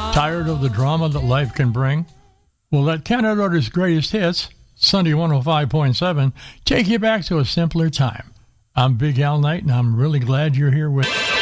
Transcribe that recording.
Tired of the drama that life can bring? Well, let Canada's greatest hits, Sunday 105.7, take you back to a simpler time. I'm Big Al Knight, and I'm really glad you're here with me.